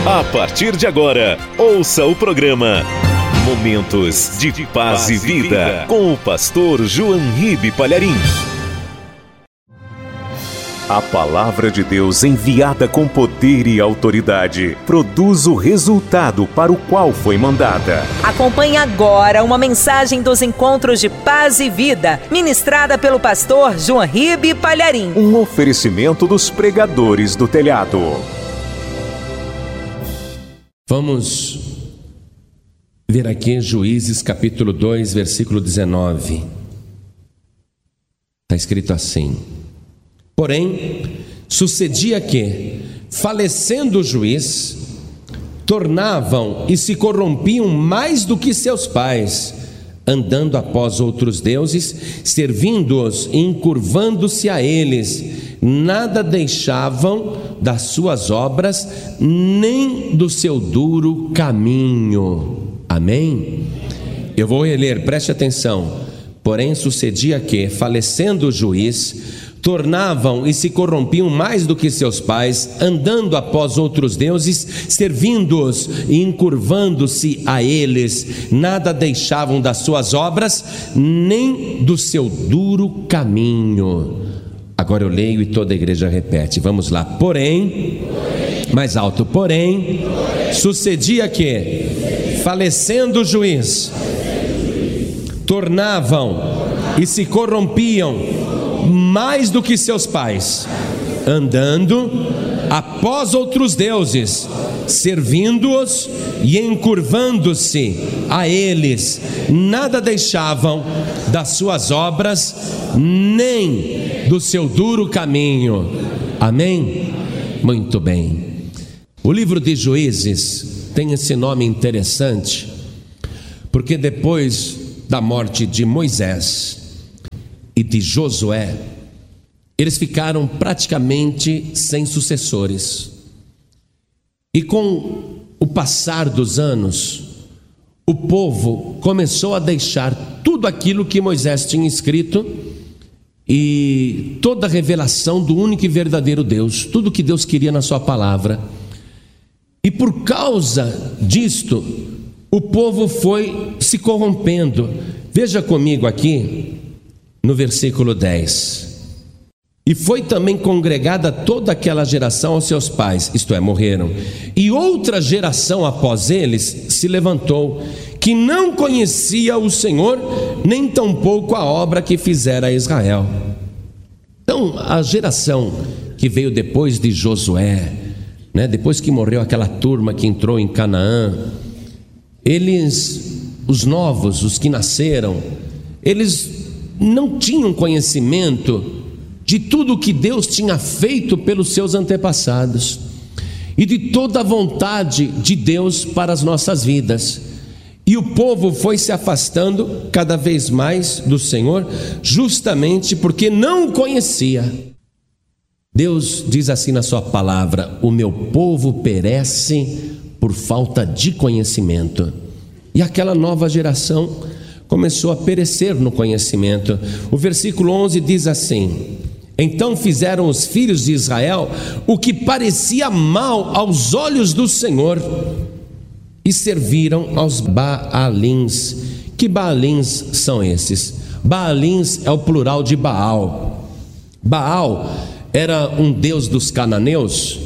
A partir de agora, ouça o programa Momentos de Paz e Vida, com o pastor João Ribe Palharim. A palavra de Deus, enviada com poder e autoridade, produz o resultado para o qual foi mandada. Acompanhe agora uma mensagem dos Encontros de Paz e Vida, ministrada pelo pastor João Ribe Palharim. Um oferecimento dos pregadores do telhado. Vamos ver aqui Juízes capítulo 2, versículo 19. Está escrito assim: porém, sucedia que, falecendo o juiz, tornavam e se corrompiam mais do que seus pais, andando após outros deuses, servindo-os e encurvando-se a eles. Nada deixavam das suas obras, nem do seu duro caminho. Amém? Eu vou reler, preste atenção. Porém, sucedia que, falecendo o juiz, tornavam e se corrompiam mais do que seus pais, andando após outros deuses, servindo-os e encurvando-se a eles. Nada deixavam das suas obras, nem do seu duro caminho. Agora eu leio e toda a igreja repete. Vamos lá. Porém, mais alto. Porém, sucedia que, falecendo o juiz, tornavam e se corrompiam mais do que seus pais, andando após outros deuses, servindo-os e encurvando-se a eles. Nada deixavam das suas obras, nem do seu duro caminho. Amém? Muito bem. O livro de Juízes tem esse nome interessante, porque depois da morte de Moisés e de Josué, eles ficaram praticamente sem sucessores. E com o passar dos anos, o povo começou a deixar tudo aquilo que Moisés tinha escrito e toda a revelação do único e verdadeiro Deus, tudo que Deus queria na sua palavra. E por causa disto, o povo foi se corrompendo. Veja comigo aqui no versículo 10. E foi também congregada toda aquela geração aos seus pais, isto é, morreram. E outra geração após eles se levantou, que não conhecia o Senhor, nem tampouco a obra que fizera a Israel. Então, a geração que veio depois de Josué, depois que morreu aquela turma que entrou em Canaã, eles, os novos, os que nasceram, eles não tinham conhecimento de tudo o que Deus tinha feito pelos seus antepassados e de toda a vontade de Deus para as nossas vidas. E o povo foi se afastando cada vez mais do Senhor, justamente porque não o conhecia. Deus diz assim na sua palavra: o meu povo perece por falta de conhecimento. E aquela nova geração começou a perecer no conhecimento. O versículo 11 diz assim: então fizeram os filhos de Israel o que parecia mal aos olhos do Senhor, e serviram aos Baalins. Que Baalins são esses? Baalins é o plural de Baal. Baal era um deus dos cananeus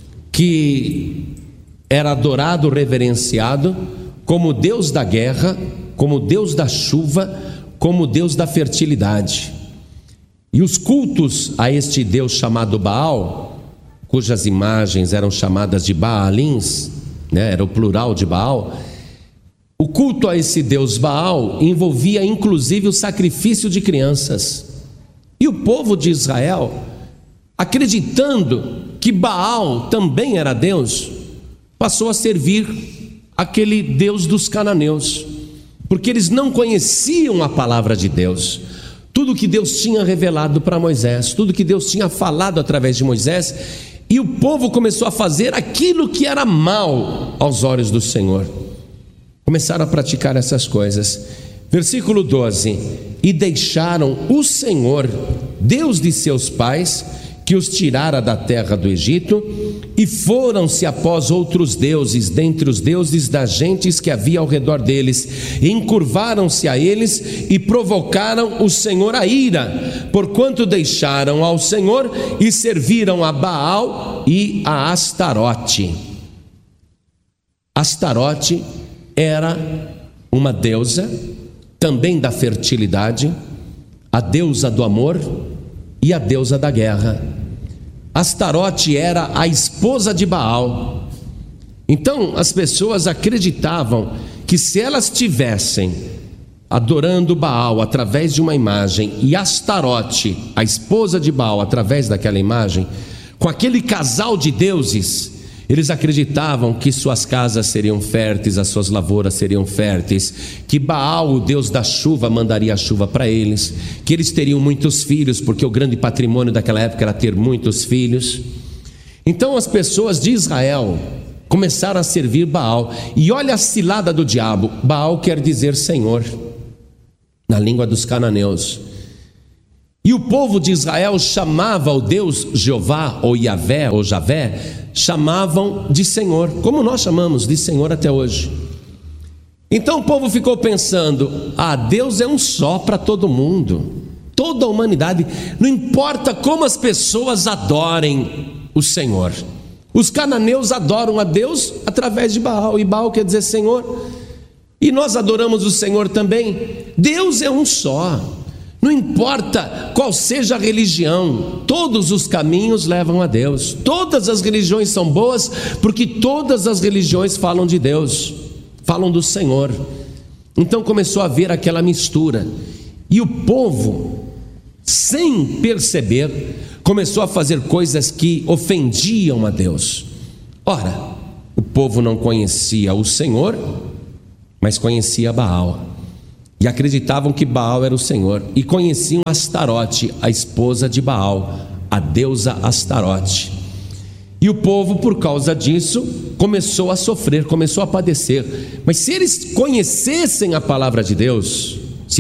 que era adorado, reverenciado como Deus da guerra, como Deus da chuva, como Deus da fertilidade. E os cultos a este Deus chamado Baal, cujas imagens eram chamadas de Baalins, era o plural de Baal. O culto a esse Deus Baal envolvia inclusive o sacrifício de crianças. E o povo de Israel, acreditando que Baal também era Deus, passou a servir aquele Deus dos cananeus, porque eles não conheciam a palavra de Deus. Tudo que Deus tinha revelado para Moisés, tudo que Deus tinha falado através de Moisés, e o povo começou a fazer aquilo que era mal aos olhos do Senhor. Começaram a praticar essas coisas. Versículo 12: e deixaram o Senhor, Deus de seus pais, que os tirara da terra do Egito, e foram-se após outros deuses, dentre os deuses das gentes que havia ao redor deles, e encurvaram-se a eles e provocaram o Senhor a ira, porquanto deixaram ao Senhor e serviram a Baal e a Astarote. Astarote era uma deusa também da fertilidade, a deusa do amor e a deusa da guerra. Astarote era a esposa de Baal. Então as pessoas acreditavam que se elas estivessem adorando Baal através de uma imagem e Astarote, a esposa de Baal, através daquela imagem, com aquele casal de deuses, eles acreditavam que suas casas seriam férteis, as suas lavouras seriam férteis, que Baal, o deus da chuva, mandaria a chuva para eles, que eles teriam muitos filhos, porque o grande patrimônio daquela época era ter muitos filhos. Então as pessoas de Israel começaram a servir Baal, e olha a cilada do diabo. Baal quer dizer Senhor, na língua dos cananeus. E o povo de Israel chamava o Deus Jeová, ou Yahvé, ou Javé, chamavam de Senhor, como nós chamamos de Senhor até hoje. Então o povo ficou pensando: Deus é um só para todo mundo, toda a humanidade, não importa como as pessoas adorem o Senhor. Os cananeus adoram a Deus através de Baal, e Baal quer dizer Senhor, e nós adoramos o Senhor também. Deus é um só. Não importa qual seja a religião, todos os caminhos levam a Deus. Todas as religiões são boas, porque todas as religiões falam de Deus, falam do Senhor. Então começou a haver aquela mistura, e o povo, sem perceber, começou a fazer coisas que ofendiam a Deus. Ora, o povo não conhecia o Senhor, mas conhecia Baal, e acreditavam que Baal era o Senhor, e conheciam Astarote, a esposa de Baal, a deusa Astarote. E o povo, por causa disso, começou a sofrer, começou a padecer. Mas se eles conhecessem a palavra de Deus,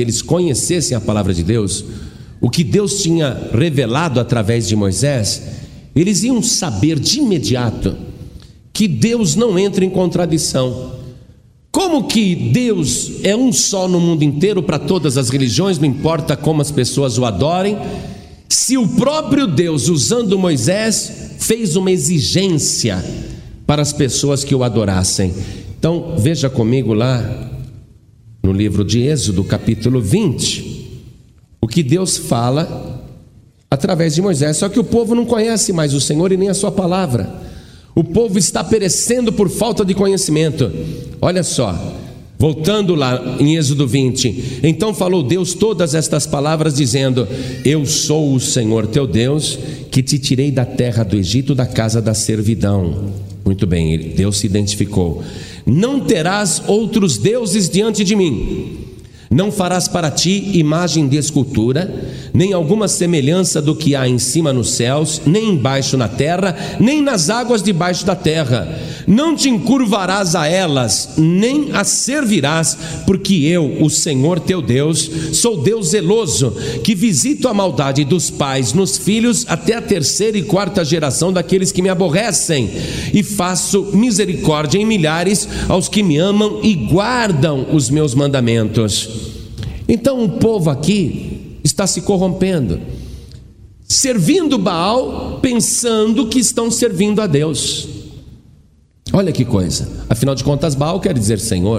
o que Deus tinha revelado através de Moisés, eles iam saber de imediato que Deus não entra em contradição. Como que Deus é um só no mundo inteiro para todas as religiões, não importa como as pessoas o adorem, se o próprio Deus, usando Moisés, fez uma exigência para as pessoas que o adorassem? Então veja comigo lá no livro de Êxodo, capítulo 20, o que Deus fala através de Moisés. Só que o povo não conhece mais o Senhor e nem a sua palavra. O povo está perecendo por falta de conhecimento. Olha só, voltando lá em Êxodo 20: então falou Deus todas estas palavras, dizendo: eu sou o Senhor teu Deus, que te tirei da terra do Egito, da casa da servidão. Muito bem, Deus se identificou. Não terás outros deuses diante de mim. Não farás para ti imagem de escultura, nem alguma semelhança do que há em cima nos céus, nem embaixo na terra, nem nas águas debaixo da terra. Não te encurvarás a elas, nem as servirás, porque eu, o Senhor teu Deus, sou Deus zeloso, que visito a maldade dos pais nos filhos até a 3ª e 4ª geração daqueles que me aborrecem, e faço misericórdia em milhares aos que me amam e guardam os meus mandamentos. Então o povo aqui está se corrompendo, servindo Baal, pensando que estão servindo a Deus. Olha que coisa, afinal de contas Baal quer dizer Senhor.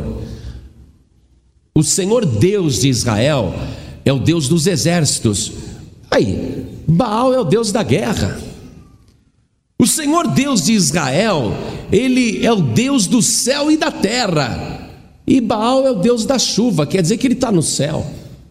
O Senhor Deus de Israel é o Deus dos exércitos. Aí, Baal é o Deus da guerra. O Senhor Deus de Israel, Ele é o Deus do céu e da terra, e Baal é o Deus da chuva, quer dizer que Ele está no céu.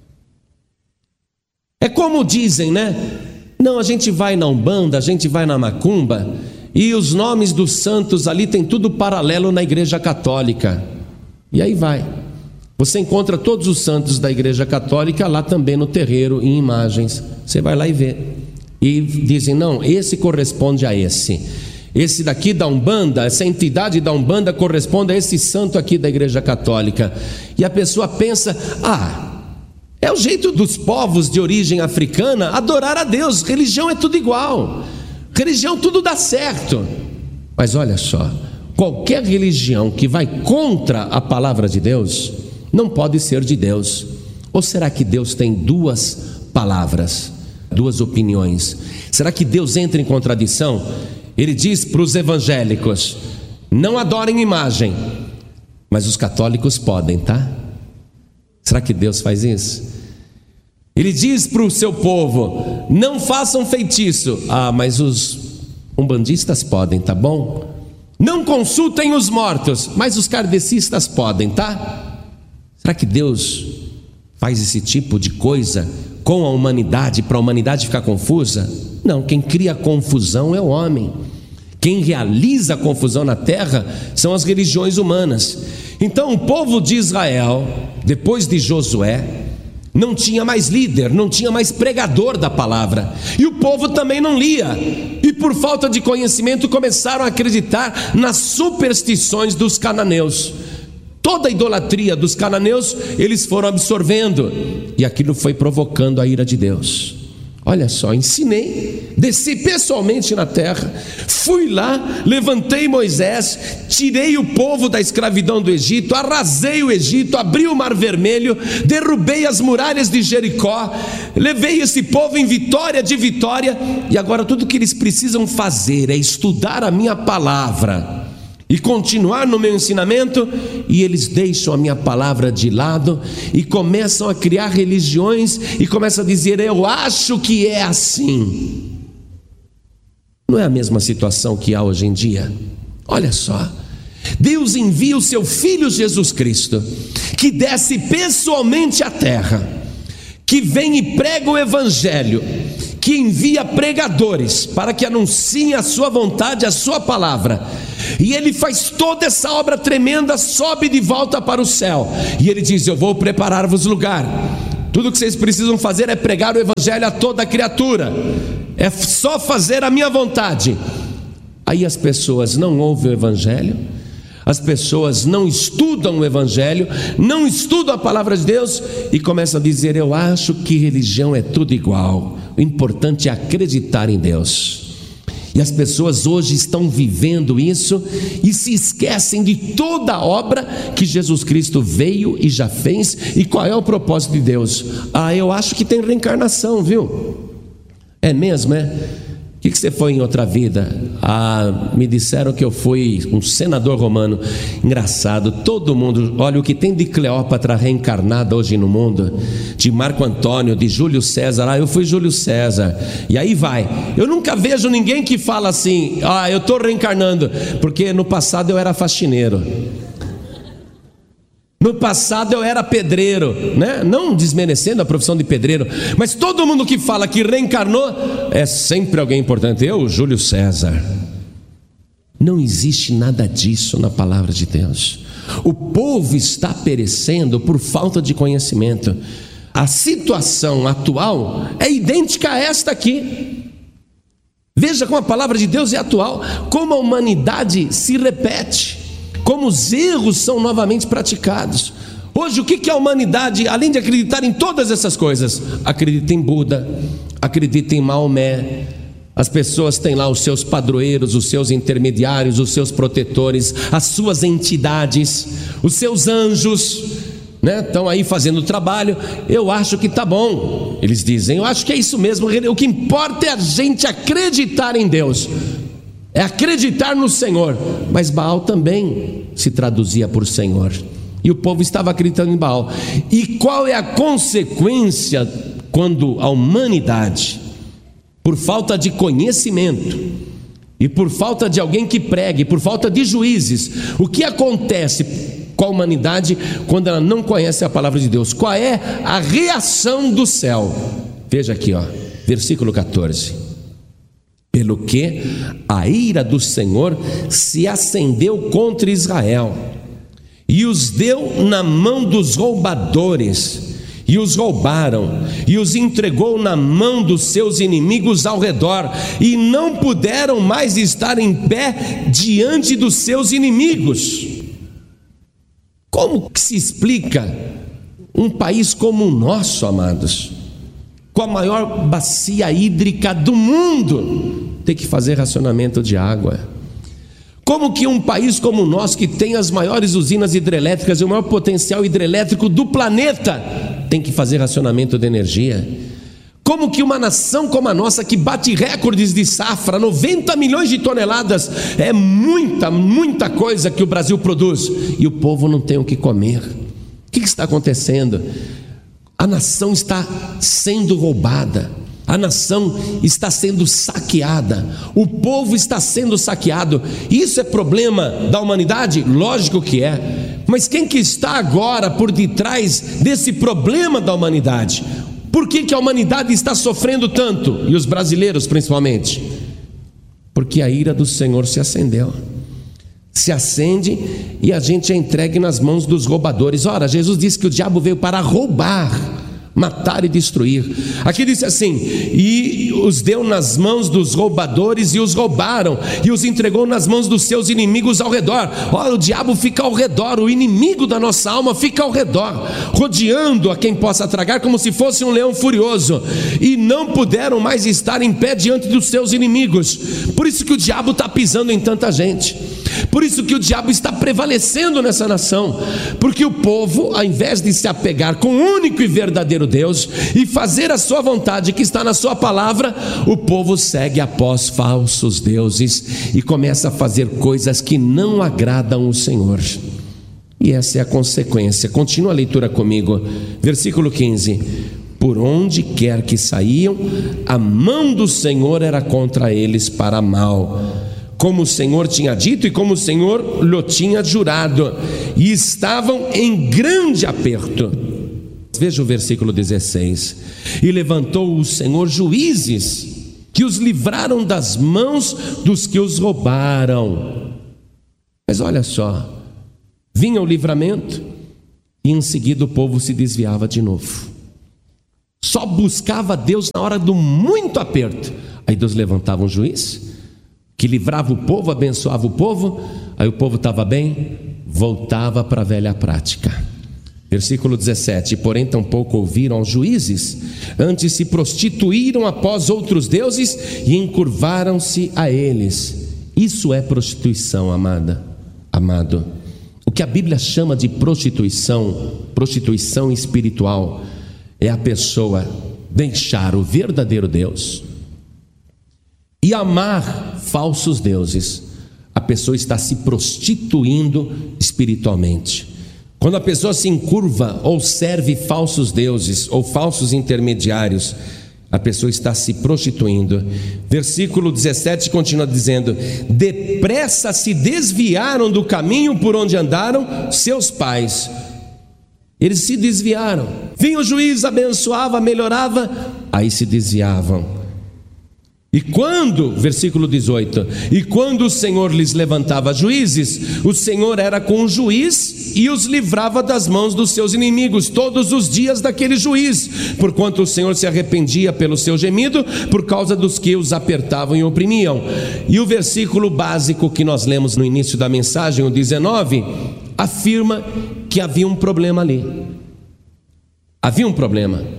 É como dizem, né? Não, a gente vai na Umbanda, a gente vai na Macumba, e os nomes dos santos ali tem tudo paralelo na Igreja Católica. E aí vai. Você encontra todos os santos da Igreja Católica lá também no terreiro, em imagens. Você vai lá e vê. E dizem, não, esse corresponde a esse. Esse daqui da Umbanda, essa entidade da Umbanda corresponde a esse santo aqui da Igreja Católica. E a pessoa pensa, é o jeito dos povos de origem africana adorar a Deus. Religião é tudo igual. Religião tudo dá certo. Mas olha só, qualquer religião que vai contra a palavra de Deus não pode ser de Deus. Ou será que Deus tem duas palavras, duas opiniões? Será que Deus entra em contradição? Ele diz para os evangélicos: não adorem imagem, mas os católicos podem, tá? Será que Deus faz isso? Ele diz para o seu povo: não façam feitiço, mas os umbandistas podem, tá bom? Não consultem os mortos, mas os kardecistas podem, tá? Será que Deus faz esse tipo de coisa com a humanidade, para a humanidade ficar confusa? Não, quem cria confusão é o homem. Quem realiza a confusão na terra são as religiões humanas. Então o povo de Israel, depois de Josué, não tinha mais líder, não tinha mais pregador da palavra, e o povo também não lia, e por falta de conhecimento começaram a acreditar nas superstições dos cananeus. Toda a idolatria dos cananeus eles foram absorvendo, e aquilo foi provocando a ira de Deus. Olha só, ensinei, desci pessoalmente na terra, fui lá, levantei Moisés, tirei o povo da escravidão do Egito, arrasei o Egito, abri o Mar Vermelho, derrubei as muralhas de Jericó, levei esse povo em vitória de vitória, e agora tudo que eles precisam fazer é estudar a minha palavra e continuar no meu ensinamento, e eles deixam a minha palavra de lado e começam a criar religiões e começam a dizer: eu acho que é assim. Não é a mesma situação que há hoje em dia? Olha só, Deus envia o seu Filho Jesus Cristo, que desce pessoalmente à terra, que vem e prega o Evangelho, que envia pregadores para que anunciem a sua vontade, a sua palavra, e ele faz toda essa obra tremenda, sobe de volta para o céu, e ele diz: eu vou preparar-vos lugar, tudo que vocês precisam fazer é pregar o Evangelho a toda criatura, é só fazer a minha vontade. Aí as pessoas não ouvem o Evangelho, as pessoas não estudam o Evangelho, não estudam a palavra de Deus, e começam a dizer: eu acho que religião é tudo igual, o importante é acreditar em Deus. E as pessoas hoje estão vivendo isso e se esquecem de toda a obra que Jesus Cristo veio e já fez. E qual é o propósito de Deus? Eu acho que tem reencarnação, viu? É mesmo, é? O que você foi em outra vida? Me disseram que eu fui um senador romano. Engraçado, todo mundo, olha o que tem de Cleópatra reencarnada hoje no mundo, de Marco Antônio, de Júlio César. Eu fui Júlio César, e aí vai. Eu nunca vejo ninguém que fala assim: eu estou reencarnando, porque no passado eu era faxineiro, no passado eu era pedreiro, né? Não desmerecendo a profissão de pedreiro, mas todo mundo que fala que reencarnou é sempre alguém importante. Eu, Júlio César. Não existe nada disso na palavra de Deus. O povo está perecendo por falta de conhecimento. A situação atual é idêntica a esta aqui. Veja como a palavra de Deus é atual, como a humanidade se repete, como os erros são novamente praticados. Hoje o que é a humanidade, além de acreditar em todas essas coisas? Acredita em Buda, acredita em Maomé. As pessoas têm lá os seus padroeiros, os seus intermediários, os seus protetores, as suas entidades, os seus anjos, né? Estão aí fazendo o trabalho. Eu acho que está bom, eles dizem, eu acho que é isso mesmo. O que importa é a gente acreditar em Deus, é acreditar no Senhor. Mas Baal também se traduzia por Senhor, e o povo estava acreditando em Baal. E qual é a consequência quando a humanidade, por falta de conhecimento e por falta de alguém que pregue, por falta de juízes, o que acontece com a humanidade quando ela não conhece a palavra de Deus? Qual é a reação do céu? Veja aqui, versículo 14. Pelo que a ira do Senhor se acendeu contra Israel, e os deu na mão dos roubadores, e os roubaram, e os entregou na mão dos seus inimigos ao redor, e não puderam mais estar em pé diante dos seus inimigos. Como que se explica um país como o nosso, amados, com a maior bacia hídrica do mundo, ter que fazer racionamento de água? Como que um país como o nosso, que tem as maiores usinas hidrelétricas e o maior potencial hidrelétrico do planeta, tem que fazer racionamento de energia? Como que uma nação como a nossa, que bate recordes de safra, 90 milhões de toneladas, é muita coisa que o Brasil produz, e o povo não tem o que comer? O que está acontecendo? A nação está sendo roubada, a nação está sendo saqueada, o povo está sendo saqueado. Isso é problema da humanidade? Lógico que é. Mas quem que está agora por detrás desse problema da humanidade? Por que a humanidade está sofrendo tanto? E os brasileiros principalmente? Porque a ira do Senhor se acendeu. Se acende e a gente é entregue nas mãos dos roubadores. Ora, Jesus disse que o diabo veio para roubar, matar e destruir. Aqui disse assim: e os deu nas mãos dos roubadores e os roubaram, e os entregou nas mãos dos seus inimigos ao redor. Ora, o diabo fica ao redor, o inimigo da nossa alma fica ao redor, rodeando a quem possa tragar, como se fosse um leão furioso, e não puderam mais estar em pé diante dos seus inimigos. Por isso que o diabo está pisando em tanta gente, por isso que o diabo está prevalecendo nessa nação, porque o povo, ao invés de se apegar com o único e verdadeiro Deus e fazer a sua vontade que está na sua palavra, o povo segue após falsos deuses e começa a fazer coisas que não agradam o Senhor. E essa é a consequência. Continua a leitura comigo, versículo 15: por onde quer que saíam, a mão do Senhor era contra eles para mal, como o Senhor tinha dito e como o Senhor lhe tinha jurado, e estavam em grande aperto. Veja o versículo 16: e levantou o Senhor juízes que os livraram das mãos dos que os roubaram. Mas olha só, vinha o livramento e em seguida o povo se desviava de novo, só buscava Deus na hora do muito aperto. Aí Deus levantava um juiz que livrava o povo, abençoava o povo, aí o povo estava bem, voltava para a velha prática. Versículo 17: porém tampouco ouviram aos juízes, antes se prostituíram após outros deuses e encurvaram-se a eles. Isso é prostituição, amado. O que a Bíblia chama de prostituição espiritual, é a pessoa deixar o verdadeiro Deus e amar falsos deuses. A pessoa está se prostituindo espiritualmente. Quando a pessoa se encurva ou serve falsos deuses ou falsos intermediários, a pessoa está se prostituindo. Versículo 17 continua dizendo: depressa se desviaram do caminho por onde andaram seus pais. Eles se desviaram. Vinha o juiz, abençoava, melhorava, aí se desviavam. E quando, versículo 18, e quando o Senhor lhes levantava juízes, o Senhor era com o juiz e os livrava das mãos dos seus inimigos todos os dias daquele juiz, porquanto o Senhor se arrependia pelo seu gemido, por causa dos que os apertavam e oprimiam. E o versículo básico que nós lemos no início da mensagem, o 19, afirma que havia um problema ali. Havia um problema.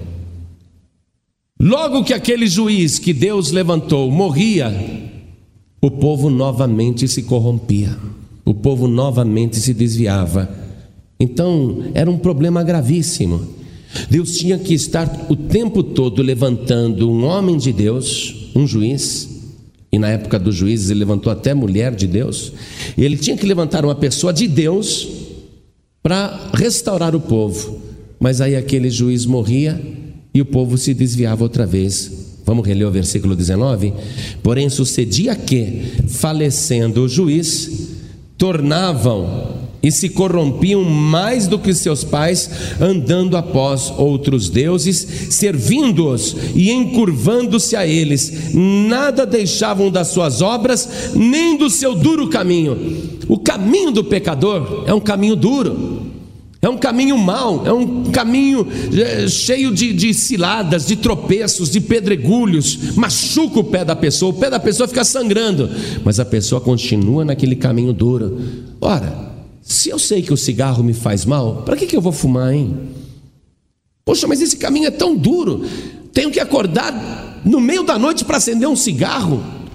Logo que aquele juiz que Deus levantou morria, o povo novamente se corrompia, o povo novamente se desviava. Então era um problema gravíssimo. Deus tinha que estar o tempo todo levantando um homem de Deus, um juiz, e na época dos juízes ele levantou até mulher de Deus. E ele tinha que levantar uma pessoa de Deus para restaurar o povo. Mas aí aquele juiz morria e o povo se desviava outra vez. Vamos reler o versículo 19? Porém sucedia que, falecendo o juiz, tornavam e se corrompiam mais do que seus pais, andando após outros deuses, servindo-os e encurvando-se a eles. Nada deixavam das suas obras, nem do seu duro caminho. O caminho do pecador é um caminho duro, é um caminho mau, é um caminho cheio de ciladas, de tropeços, de pedregulhos. Machuca o pé da pessoa fica sangrando, mas a pessoa continua naquele caminho duro. Ora, se eu sei que o cigarro me faz mal, para que eu vou fumar, hein? Poxa, mas esse caminho é tão duro, tenho que acordar no meio da noite para acender um cigarro.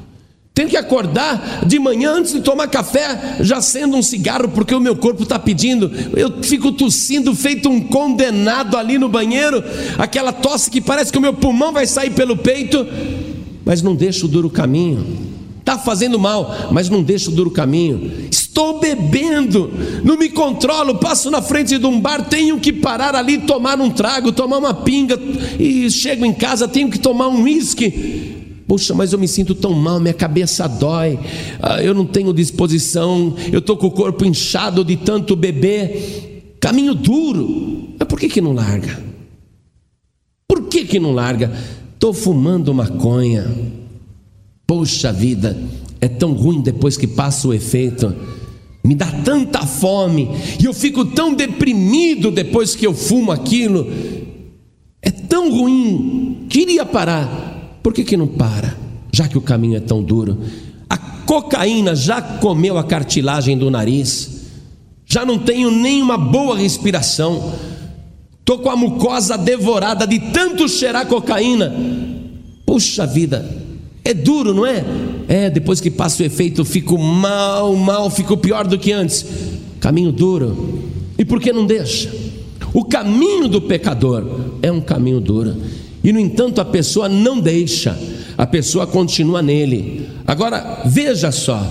Tenho que acordar de manhã antes de tomar café, já acendo um cigarro porque o meu corpo está pedindo. Eu fico tossindo feito um condenado ali no banheiro, aquela tosse que parece que o meu pulmão vai sair pelo peito, mas não deixo o duro caminho. Está fazendo mal, mas não deixo o duro caminho. Estou bebendo, não me controlo, passo na frente de um bar, tenho que parar ali, tomar um trago, tomar uma pinga, e chego em casa, tenho que tomar um uísque. Poxa, mas eu me sinto tão mal, minha cabeça dói, eu não tenho disposição, eu estou com o corpo inchado de tanto beber. Caminho duro. Mas por que não larga? Por que não larga? Estou fumando maconha. Poxa vida, é tão ruim depois que passa o efeito. Me dá tanta fome, e eu fico tão deprimido depois que eu fumo aquilo. É tão ruim, queria parar. Por que não para? Já que o caminho é tão duro. A cocaína já comeu a cartilagem do nariz, já não tenho nenhuma boa respiração, estou com a mucosa devorada de tanto cheirar cocaína. Puxa vida, é duro, não é? Depois que passa o efeito, fico mal, fico pior do que antes. Caminho duro. E por que não deixa? O caminho do pecador é um caminho duro, e no entanto a pessoa não deixa, a pessoa continua nele. Agora veja só,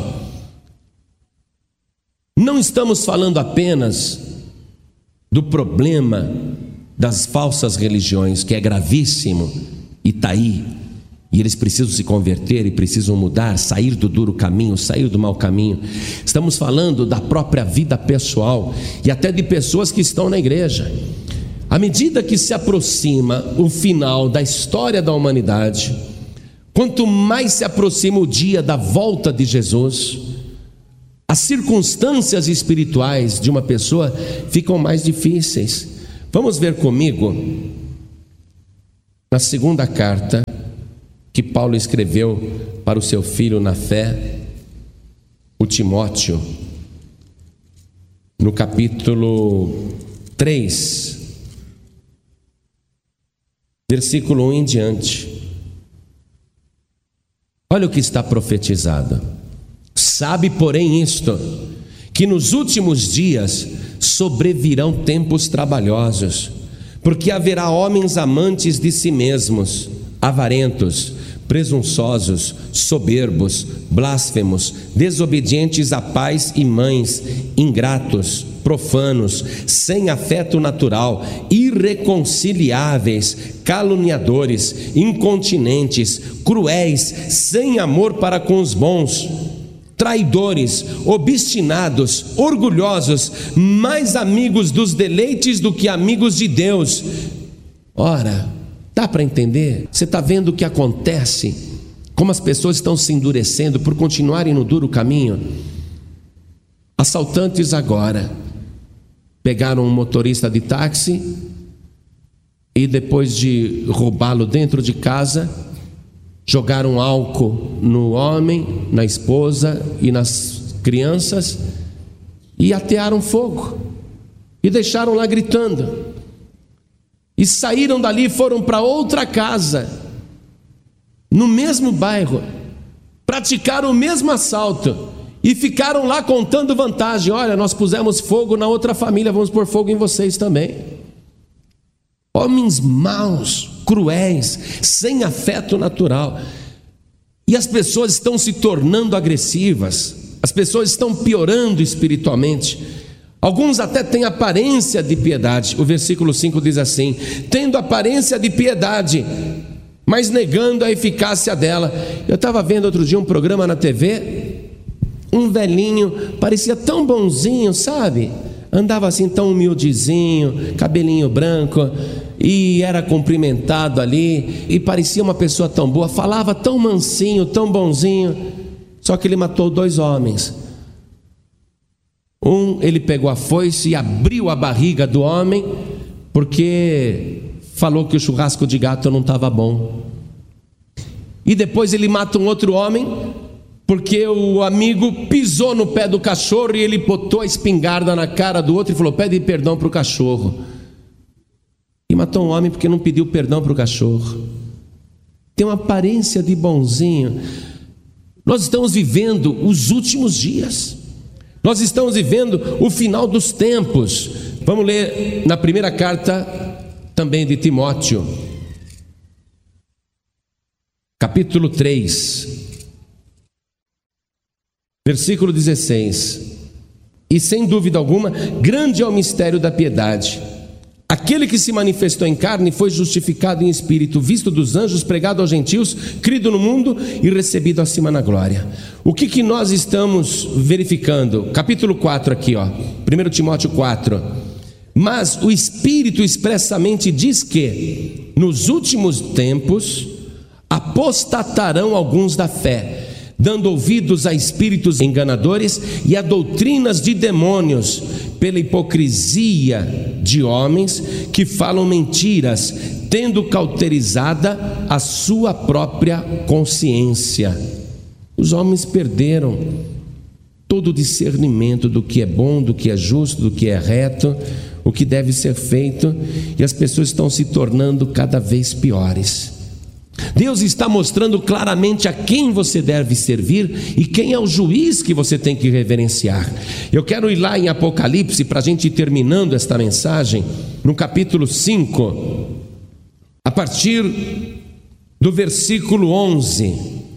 não estamos falando apenas do problema das falsas religiões, que é gravíssimo e está aí, e eles precisam se converter e precisam mudar, sair do duro caminho, sair do mau caminho. Estamos falando da própria vida pessoal e até de pessoas que estão na igreja. À medida que se aproxima o final da história da humanidade, quanto mais se aproxima o dia da volta de Jesus, as circunstâncias espirituais de uma pessoa ficam mais difíceis. Vamos ver comigo na segunda carta que Paulo escreveu para o seu filho na fé, o Timóteo, no capítulo 3, versículo 1 em diante. Olha o que está profetizado: sabe, porém, isto, que nos últimos dias sobrevirão tempos trabalhosos, porque haverá homens amantes de si mesmos, avarentos, presunçosos, soberbos, blasfemos, desobedientes a pais e mães, ingratos, profanos, sem afeto natural, irreconciliáveis, caluniadores, incontinentes, cruéis, sem amor para com os bons, traidores, obstinados, orgulhosos, mais amigos dos deleites do que amigos de Deus. Ora, dá para entender? Você está vendo o que acontece? Como as pessoas estão se endurecendo por continuarem no duro caminho? Assaltantes agora pegaram um motorista de táxi e depois de roubá-lo dentro de casa, jogaram álcool no homem, na esposa e nas crianças e atearam fogo e deixaram lá gritando. E saíram dali e foram para outra casa, no mesmo bairro, praticaram o mesmo assalto e ficaram lá contando vantagem. Olha, nós pusemos fogo na outra família, vamos pôr fogo em vocês também. Homens maus, cruéis, sem afeto natural. E as pessoas estão se tornando agressivas, as pessoas estão piorando espiritualmente. Alguns até têm aparência de piedade. O versículo 5 diz assim: tendo aparência de piedade, mas negando a eficácia dela. Eu estava vendo outro dia um programa na TV, um velhinho, parecia tão bonzinho, sabe? Andava assim tão humildezinho, cabelinho branco, e era cumprimentado ali, e parecia uma pessoa tão boa, falava tão mansinho, tão bonzinho. Só que ele matou 2 homens. Ele pegou a foice e abriu a barriga do homem, porque falou que o churrasco de gato não estava bom. E depois ele mata um outro homem, porque o amigo pisou no pé do cachorro e ele botou a espingarda na cara do outro e falou: pede perdão para o cachorro. E matou um homem porque não pediu perdão para o cachorro. Tem uma aparência de bonzinho. Nós estamos vivendo os últimos dias. Nós estamos vivendo o final dos tempos. Vamos ler na primeira carta também de Timóteo, capítulo 3, versículo 16. E sem dúvida alguma, grande é o mistério da piedade. Aquele que se manifestou em carne foi justificado em espírito, visto dos anjos, pregado aos gentios, crido no mundo e recebido acima na glória. O que nós estamos verificando? Capítulo 4 aqui, 1 Timóteo 4. Mas o Espírito expressamente diz que nos últimos tempos apostatarão alguns da fé, dando ouvidos a espíritos enganadores e a doutrinas de demônios, pela hipocrisia de homens que falam mentiras, tendo cauterizada a sua própria consciência. Os homens perderam todo o discernimento do que é bom, do que é justo, do que é reto, o que deve ser feito, e as pessoas estão se tornando cada vez piores. Deus está mostrando claramente a quem você deve servir e quem é o juiz que você tem que reverenciar. Eu quero ir lá em Apocalipse, para a gente ir terminando esta mensagem, no capítulo 5, a partir do versículo 11.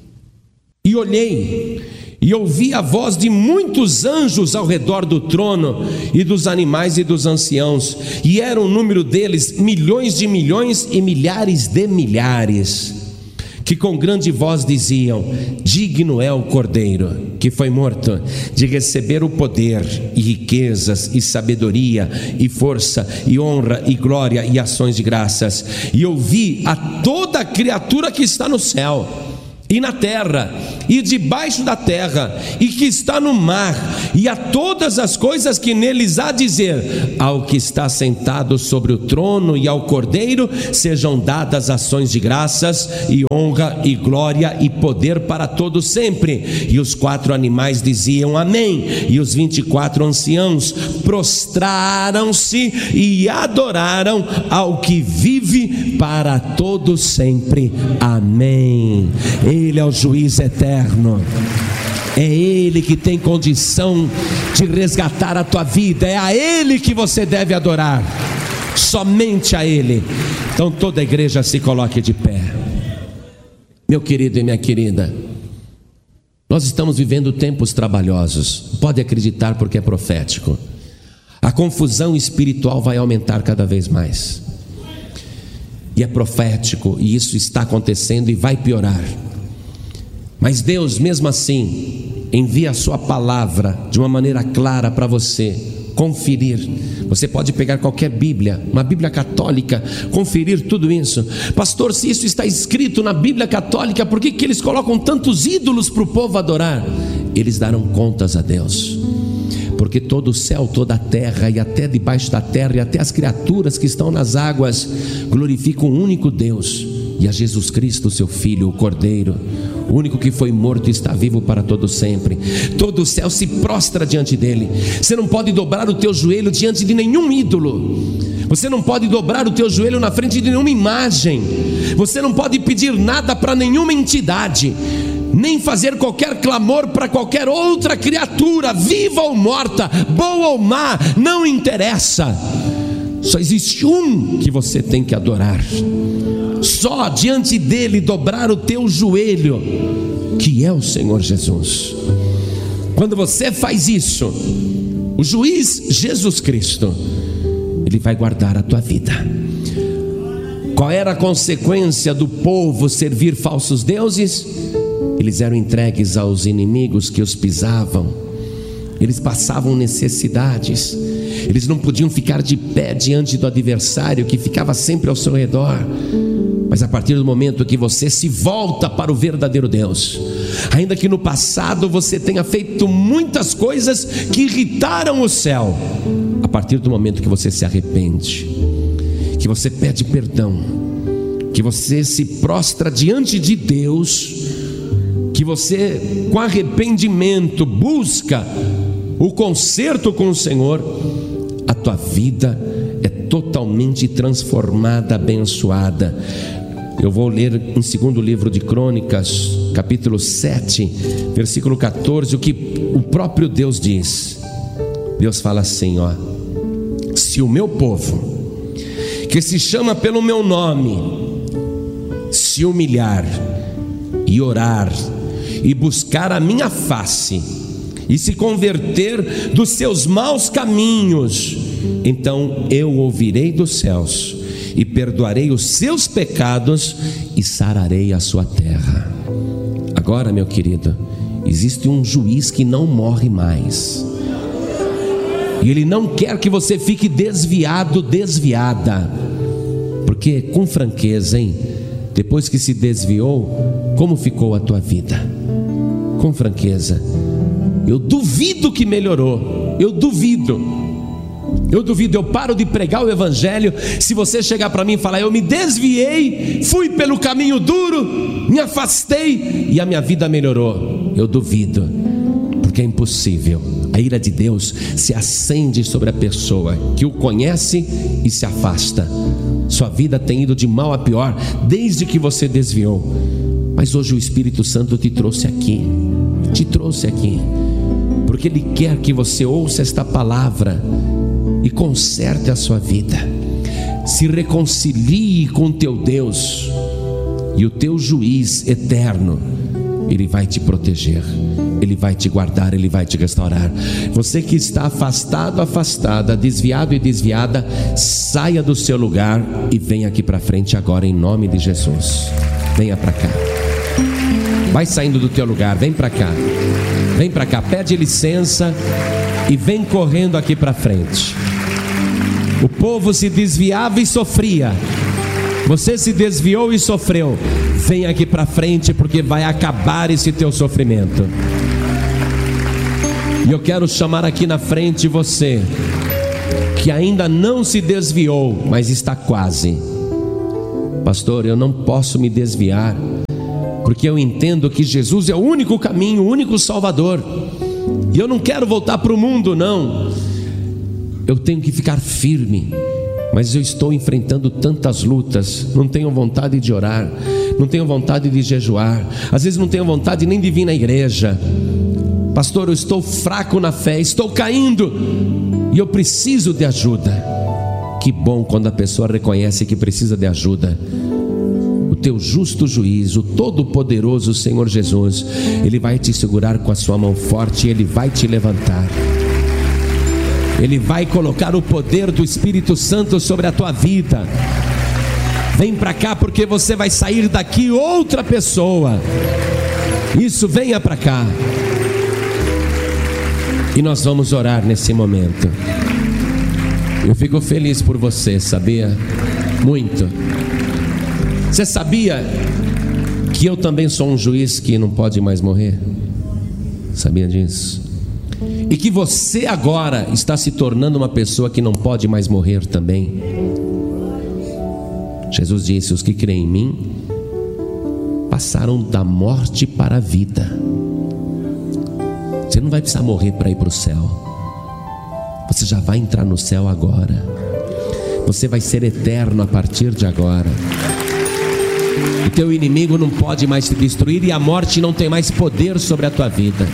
E olhei e ouvi a voz de muitos anjos ao redor do trono, e dos animais e dos anciãos, e era o número deles milhões de milhões e milhares de milhares, que com grande voz diziam: digno é o Cordeiro que foi morto de receber o poder e riquezas e sabedoria e força e honra e glória e ações de graças. E ouvi a toda criatura que está no céu e na terra e debaixo da terra e que está no mar, e a todas as coisas que neles há, dizer: ao que está sentado sobre o trono e ao Cordeiro sejam dadas ações de graças e honra e glória e poder para todos sempre. E os 4 animais diziam: amém. E os 24 anciãos prostraram-se e adoraram ao que vive para todos sempre. Amém. Ele é o juiz eterno. É Ele que tem condição de resgatar a tua vida. É a Ele que você deve adorar, somente a Ele. Então toda a igreja se coloque de pé. Meu querido e minha querida, nós estamos vivendo tempos trabalhosos. Pode acreditar, porque é profético. A confusão espiritual vai aumentar cada vez mais, e é profético, e isso está acontecendo e vai piorar. Mas Deus, mesmo assim, envia a sua palavra de uma maneira clara para você conferir. Você pode pegar qualquer Bíblia, uma Bíblia católica, conferir tudo isso. Pastor, se isso está escrito na Bíblia católica, por que eles colocam tantos ídolos para o povo adorar? Eles darão contas a Deus, porque todo o céu, toda a terra e até debaixo da terra e até as criaturas que estão nas águas glorificam o único Deus e a Jesus Cristo, seu Filho, o Cordeiro, o único que foi morto e está vivo para todo sempre. Todo o céu se prostra diante dele. Você não pode dobrar o teu joelho diante de nenhum ídolo. Você não pode dobrar o teu joelho na frente de nenhuma imagem. Você não pode pedir nada para nenhuma entidade, nem fazer qualquer clamor para qualquer outra criatura, viva ou morta, boa ou má, não interessa. Só existe um que você tem que adorar. Só diante dele dobrar o teu joelho, que é o Senhor Jesus. Quando você faz isso, o juiz Jesus Cristo, ele vai guardar a tua vida. Qual era a consequência do povo servir falsos deuses? Eles eram entregues aos inimigos que os pisavam. Eles passavam necessidades. Eles não podiam ficar de pé diante do adversário que ficava sempre ao seu redor. Mas a partir do momento que você se volta para o verdadeiro Deus, ainda que no passado você tenha feito muitas coisas que irritaram o céu, a partir do momento que você se arrepende, que você pede perdão, que você se prostra diante de Deus, que você com arrependimento busca o conserto com o Senhor, a tua vida é totalmente transformada, abençoada. Eu vou ler em 2º livro de Crônicas, capítulo 7, versículo 14, o que o próprio Deus diz. Deus fala assim, ó: se o meu povo, que se chama pelo meu nome, se humilhar e orar e buscar a minha face e se converter dos seus maus caminhos, então eu ouvirei dos céus e perdoarei os seus pecados e sararei a sua terra. Agora, meu querido, existe um juiz que não morre mais, e ele não quer que você fique desviado, desviada, porque, com franqueza, hein, depois que se desviou, como ficou a tua vida? Com franqueza, eu duvido que melhorou. Eu duvido. Eu paro de pregar o evangelho se você chegar para mim e falar: eu me desviei, fui pelo caminho duro, me afastei e a minha vida melhorou. Eu duvido, porque é impossível. A ira de Deus se acende sobre a pessoa que o conhece e se afasta. Sua vida tem ido de mal a pior desde que você desviou. Mas hoje o Espírito Santo te trouxe aqui, porque Ele quer que você ouça esta palavra e conserte a sua vida. Se reconcilie com teu Deus, e o teu juiz eterno, Ele vai te proteger, Ele vai te guardar, Ele vai te restaurar. Você que está afastado, afastada, desviado e desviada, saia do seu lugar e venha aqui para frente agora, em nome de Jesus. Venha para cá. Vai saindo do teu lugar, vem para cá. Vem para cá, pede licença e vem correndo aqui para frente. O povo se desviava e sofria. Você se desviou e sofreu. Vem aqui para frente, porque vai acabar esse teu sofrimento. E eu quero chamar aqui na frente você que ainda não se desviou, mas está quase. Pastor, eu não posso me desviar, porque eu entendo que Jesus é o único caminho, o único Salvador, e eu não quero voltar para o mundo, não. Eu tenho que ficar firme, mas eu estou enfrentando tantas lutas, não tenho vontade de orar, não tenho vontade de jejuar, às vezes não tenho vontade nem de vir na igreja. Pastor, eu estou fraco na fé, estou caindo e eu preciso de ajuda. Que bom quando a pessoa reconhece que precisa de ajuda. O teu justo juiz, o todo-poderoso Senhor Jesus, Ele vai te segurar com a sua mão forte e Ele vai te levantar. Ele vai colocar o poder do Espírito Santo sobre a tua vida. Vem para cá, porque você vai sair daqui outra pessoa. Isso, venha para cá. E nós vamos orar nesse momento. Eu fico feliz por você, sabia? Muito. Você sabia que eu também sou um juiz que não pode mais morrer? Sabia disso? E que você agora está se tornando uma pessoa que não pode mais morrer também. Jesus disse: os que creem em mim passaram da morte para a vida. Você não vai precisar morrer para ir para o céu. Você já vai entrar no céu agora. Você vai ser eterno a partir de agora. O teu inimigo não pode mais te destruir, e a morte não tem mais poder sobre a tua vida.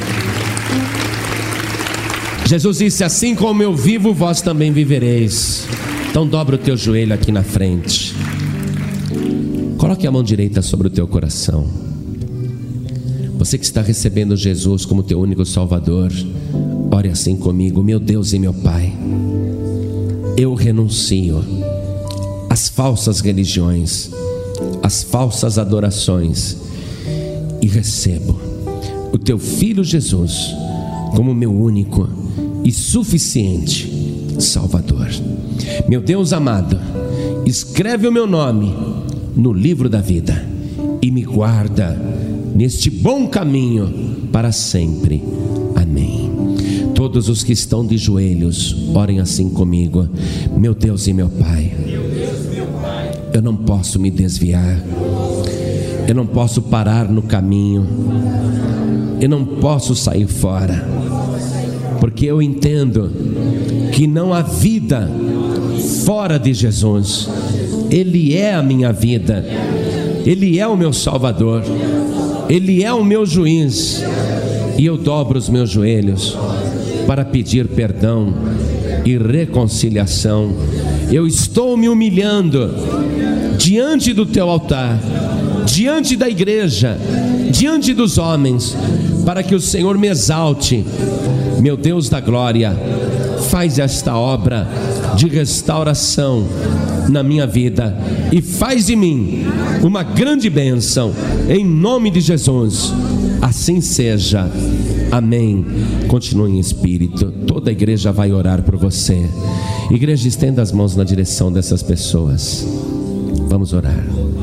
Jesus disse: assim como eu vivo, vós também vivereis. Então dobra o teu joelho aqui na frente. Coloque a mão direita sobre o teu coração. Você que está recebendo Jesus como teu único Salvador, ore assim comigo: meu Deus e meu Pai, eu renuncio às falsas religiões, às falsas adorações, e recebo o teu Filho Jesus como meu único e suficiente Salvador. Meu Deus amado, escreve o meu nome no livro da vida e me guarda neste bom caminho para sempre. Amém. Todos os que estão de joelhos, orem assim comigo: meu Deus e meu Pai, eu não posso me desviar, eu não posso parar no caminho, eu não posso sair fora, porque eu entendo que não há vida fora de Jesus. Ele é a minha vida, Ele é o meu Salvador, Ele é o meu juiz, e eu dobro os meus joelhos para pedir perdão e reconciliação. Eu estou me humilhando diante do teu altar, diante da igreja, diante dos homens, para que o Senhor me exalte. Meu Deus da glória, faz esta obra de restauração na minha vida e faz de mim uma grande bênção, em nome de Jesus. Assim seja. Amém. Continue em espírito. Toda a igreja vai orar por você. Igreja, estenda as mãos na direção dessas pessoas. Vamos orar.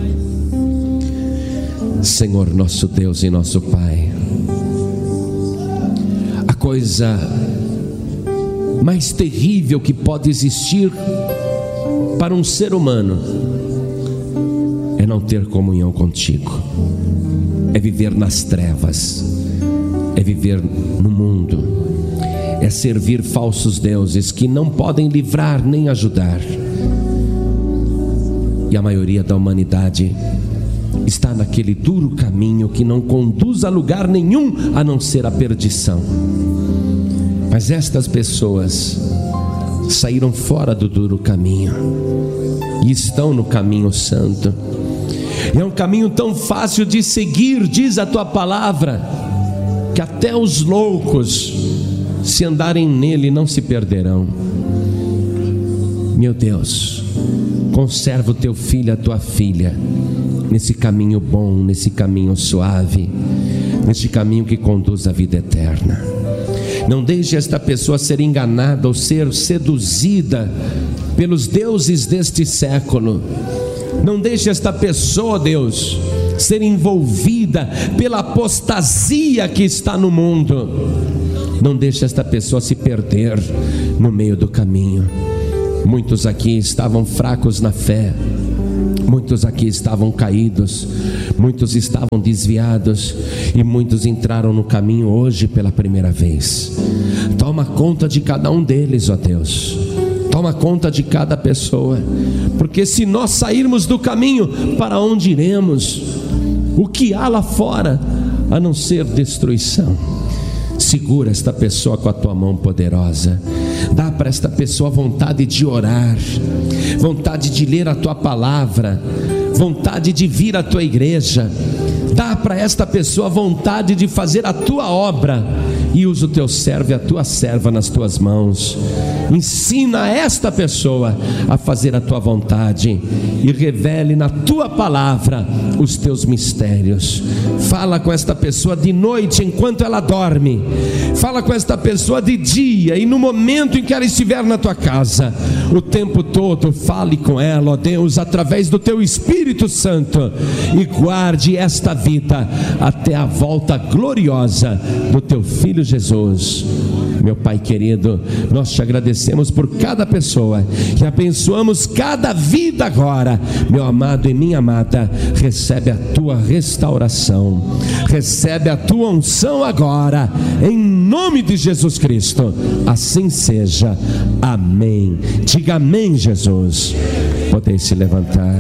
Senhor, nosso Deus e nosso Pai, a coisa mais terrível que pode existir para um ser humano é não ter comunhão contigo, é viver nas trevas, é viver no mundo, é servir falsos deuses que não podem livrar nem ajudar. E a maioria da humanidade está naquele duro caminho que não conduz a lugar nenhum a não ser a perdição. Mas estas pessoas saíram fora do duro caminho e estão no caminho santo. E é um caminho tão fácil de seguir, diz a tua palavra, que até os loucos, se andarem nele, não se perderão. Meu Deus, conserva o teu filho, a tua filha, nesse caminho bom, nesse caminho suave, nesse caminho que conduz à vida eterna. Não deixe esta pessoa ser enganada ou ser seduzida pelos deuses deste século. Não deixe esta pessoa, Deus, ser envolvida pela apostasia que está no mundo. Não deixe esta pessoa se perder no meio do caminho. Muitos aqui estavam fracos na fé, muitos aqui estavam caídos, muitos estavam desviados e muitos entraram no caminho hoje pela primeira vez. Toma conta de cada um deles, ó Deus. Toma conta de cada pessoa, porque se nós sairmos do caminho, para onde iremos? O que há lá fora a não ser destruição? Segura esta pessoa com a tua mão poderosa. Dá para esta pessoa vontade de orar, vontade de ler a tua palavra, vontade de vir à tua igreja. Dá para esta pessoa vontade de fazer a tua obra. E usa o teu servo e a tua serva nas tuas mãos. Ensina esta pessoa a fazer a tua vontade e revele na tua palavra os teus mistérios. Fala com esta pessoa de noite enquanto ela dorme. Fala com esta pessoa de dia e no momento em que ela estiver na tua casa. O tempo todo fale com ela, ó Deus, através do teu Espírito Santo, e guarde esta vida até a volta gloriosa do teu Filho Jesus. Meu Pai querido, nós te agradecemos por cada pessoa e abençoamos cada vida agora. Meu amado e minha amada, recebe a tua restauração, recebe a tua unção agora, em nome de Jesus Cristo. Assim seja. Amém. Diga amém, Jesus. Podem se levantar.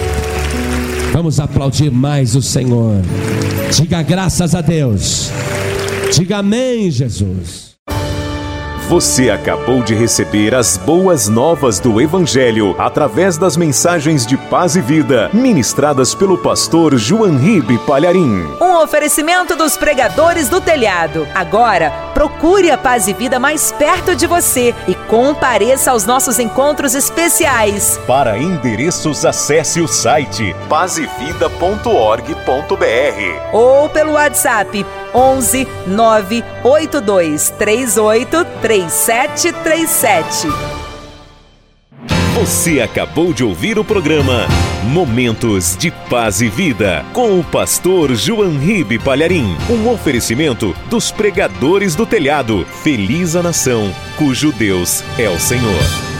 Vamos aplaudir mais o Senhor. Diga graças a Deus. Diga amém, Jesus. Você acabou de receber as boas novas do Evangelho através das mensagens de paz e vida ministradas pelo pastor João Ribe Palharim. Um oferecimento dos pregadores do telhado. Agora, procure a Paz e Vida mais perto de você e compareça aos nossos encontros especiais. Para endereços, acesse o site pazevida.org.br ou pelo WhatsApp 11 982 38 3737. Você acabou de ouvir o programa Momentos de Paz e Vida com o pastor João Ribe Palharim. Um oferecimento dos pregadores do telhado. Feliz a nação cujo Deus é o Senhor.